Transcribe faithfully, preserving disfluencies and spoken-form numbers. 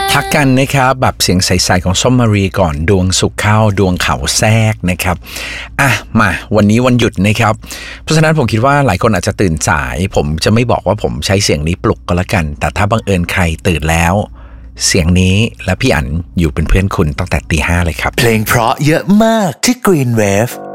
ทักกันนะครับแบบเสียงใสๆของส้มมารีก่อนดวงสุขเข้าดวงเขาแทรกนะครับอ่ะมาวันนี้วันหยุดนะครับเพราะฉะนั้นผมคิดว่าหลายคนอาจจะตื่นสายผมจะไม่บอกว่าผมใช้เสียงนี้ปลุกก็แล้วกันแต่ถ้าบังเอิญใครตื่นแล้วเสียงนี้และพี่อั๋นอยู่เป็นเพื่อนคุณตั้งแต่ตีห้าเลยครับเพลงเพราะเยอะมากที่ Green Wave